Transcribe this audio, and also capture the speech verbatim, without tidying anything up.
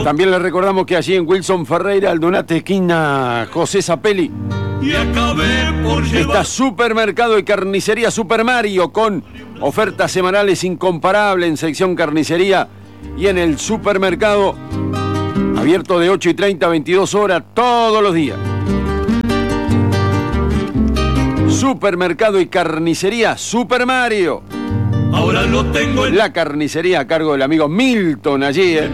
También les recordamos que allí en Wilson Ferreira, Aldunate, esquina José Zapelli, y acabé por llevar... está Supermercado y Carnicería Super Mario con ofertas semanales incomparables en sección carnicería y en el supermercado, abierto de ocho y treinta a veintidós horas todos los días. Supermercado y Carnicería Super Mario. Ahora lo tengo en... La carnicería a cargo del amigo Milton allí, ¿eh?